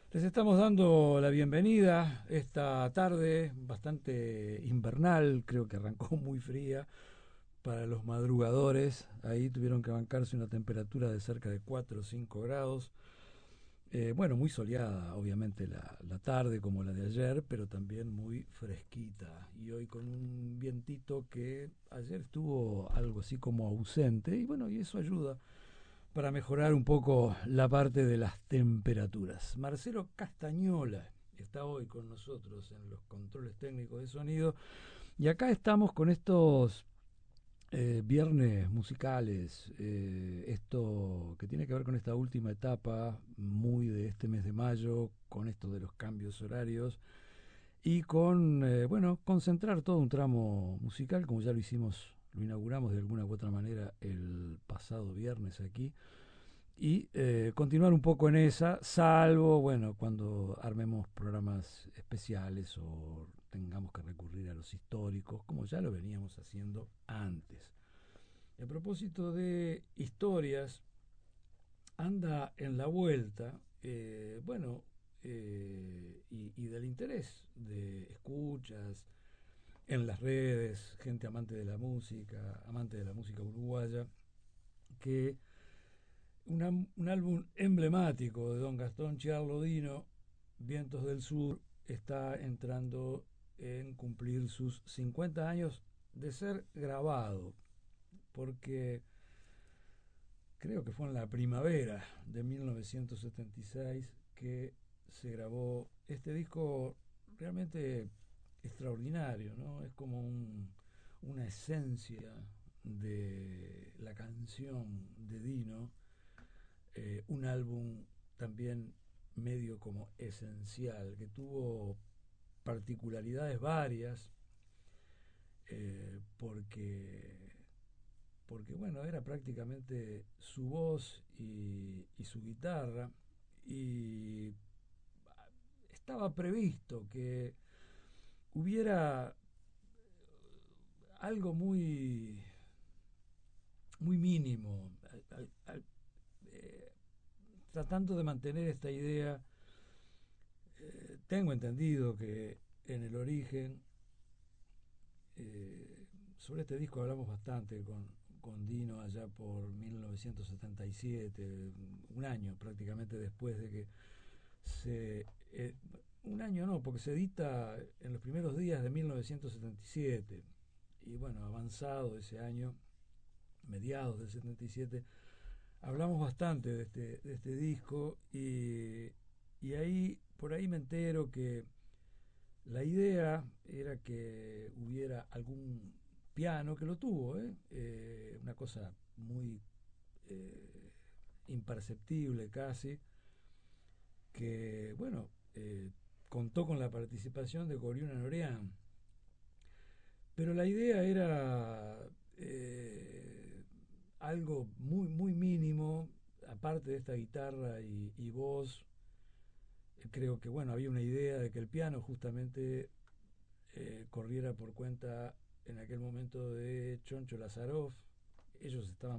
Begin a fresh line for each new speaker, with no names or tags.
Les estamos dando la bienvenida esta tarde bastante invernal, creo que arrancó muy fría para los madrugadores. Ahí tuvieron que bancarse una temperatura de cerca de 4 o 5 grados. Bueno, muy soleada, obviamente, la tarde como la de ayer, pero también muy fresquita. Y hoy con un vientito que ayer estuvo algo así como ausente. Y bueno, y eso ayuda para mejorar un poco la parte de las temperaturas. Marcelo Castañola está hoy con nosotros en los controles técnicos de sonido y acá estamos con estos viernes musicales, esto que tiene que ver con esta última etapa muy de este mes de mayo, con esto de los cambios horarios y con, bueno, concentrar todo un tramo musical como ya lo hicimos, lo inauguramos de alguna u otra manera el pasado viernes aquí y continuar un poco en esa, salvo, bueno, cuando armemos programas especiales o tengamos que recurrir a los históricos, como ya lo veníamos haciendo antes. A propósito de historias, anda en la vuelta, bueno, y del interés de escuchas en las redes, gente amante de la música uruguaya, que un álbum emblemático de don Gastón Chiarlodino, Vientos del Sur, está entrando en cumplir sus 50 años de ser grabado, porque creo que fue en la primavera de 1976 que se grabó este disco realmente extraordinario, ¿no? Es como una esencia de la canción de Dino, un álbum también medio como esencial, que tuvo particularidades varias, porque, porque bueno, era prácticamente su voz y su guitarra, y estaba previsto que hubiera algo muy mínimo, eh, tratando de mantener esta idea. Tengo entendido que en el origen, eh, sobre este disco hablamos bastante con Dino allá por 1977, un año prácticamente después de que se... un año no, porque se edita en los primeros días de 1977. Y bueno, avanzado ese año, mediados del 77, hablamos bastante de este disco y ahí, por ahí me entero que la idea era que hubiera algún piano, que lo tuvo, una cosa muy eh, imperceptible casi, que bueno, contó con la participación de Coriuna Norian, pero la idea era algo muy mínimo, aparte de esta guitarra y voz. Creo que bueno, había una idea de que el piano justamente corriera por cuenta en aquel momento de Choncho Lazaroff. Ellos estaban